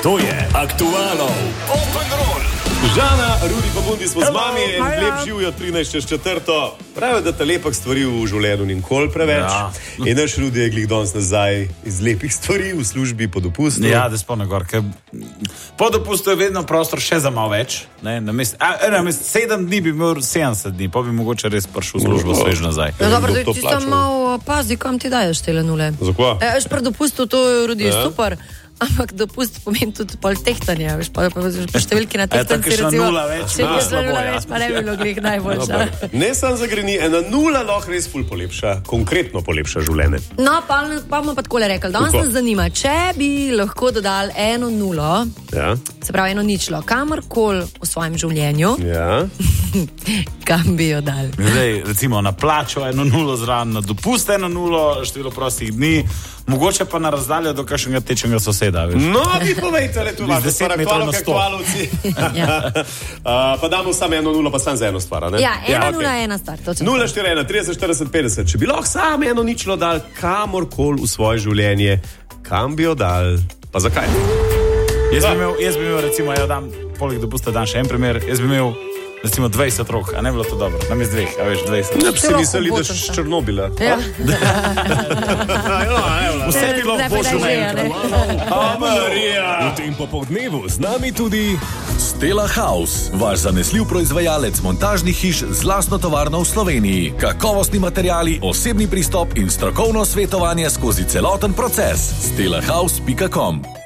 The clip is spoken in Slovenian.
To je aktualno. Open roll. Žana, Rudi pa Bundi smo z vami in lep živijo 13.4. Pravijo, da te lepih stvari v življenju nikoli preveč. Ja. In naš Rudi je glih danes nazaj iz lepih stvari v službi po dopustu. Ja, da spomnim gor, ker po dopustu je vedno prostor še za malo več. Namest 7 dni bi imel 70 dni, pa bi mogoče res prišel v službo svež nazaj. Ja, dobro, da ti tam malo pazi, kam ti daješ tele nule. Zakaj? Veš, pri dopustu to Rudi je super. Ampak dopust pomeni tudi pol tehtanje, veš, pa številki na tehtanci, recimo, če bi šla nula več, pa ne bi bilo greh najboljša. Ne samo zagreni, ena nula lahko res ful polepša, konkretno polepša življenje. No, pa bomo pa takole rekli, danes nas zanima, če bi lahko dodali eno nulo, se pravi eno ničlo, kamorkoli v svojem življenju, kam bi jo dali? Zdaj, recimo na plačo eno nulo zraven, na dopust eno nulo, število prostih dni, mogoče pa na razdaljo do kakšnega tečnega soseda, veš. No, vi povejte, le tu vaš, 10 metrov na 100. Pa damo samo eno nulo, pa samo za eno stvar, ne? Ja, ena nula je ena stvar. 041, 30, 40, 50. Če bi lahko samo eno ničlo dal kamorkoli v svoje življenje, kam bi jo dal, pa zakaj? Jaz bi imel recimo, poleg dopusta dan še en primer, jaz bi imel recimo 20 rok, a ne bilo to dobro, namest 2, a veš, 20. Ne bi si mislili, da z Černobila. Ja. Vse bi bilo božjo Marija. V tem popoldnevu z nami tudi Stella House, vaš zanesljiv proizvajalec montažnih hiš z lastno tovarno v Sloveniji. Kakovostni materiali, osebni pristop in strokovno svetovanje skozi celoten proces. stellahouse.com